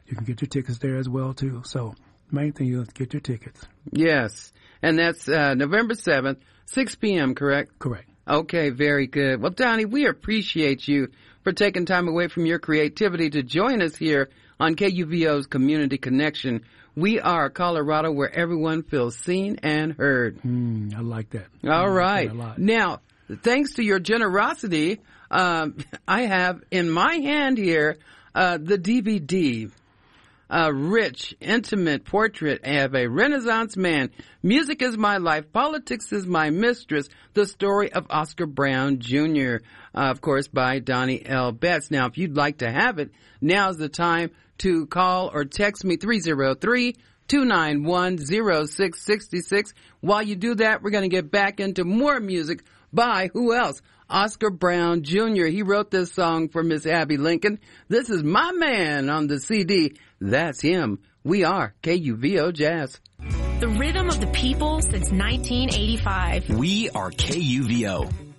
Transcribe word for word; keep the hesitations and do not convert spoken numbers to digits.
You can get your tickets there as well, too. So main thing is get your tickets. Yes. And that's uh, November seventh, six p.m., correct? Correct. Okay, very good. Well, Donnie, we appreciate you for taking time away from your creativity to join us here on K U V O's Community Connection. We are Colorado, where everyone feels seen and heard. Mm, I like that. All I right. like that a lot. Now, thanks to your generosity, um, I have in my hand here uh, the D V D. A rich, intimate portrait of a Renaissance man. Music is my life. Politics is my mistress. The story of Oscar Brown Junior, uh, of course, by Donnie L. Betts. Now, if you'd like to have it, now's the time to call or text me three oh three, two nine one, oh six six six. While you do that, we're going to get back into more music by who else? Oscar Brown Junior He wrote this song for Miss Abby Lincoln. This is My Man on the C D. That's him. We are K U V O Jazz. The rhythm of the people since nineteen eighty-five. We are K U V O.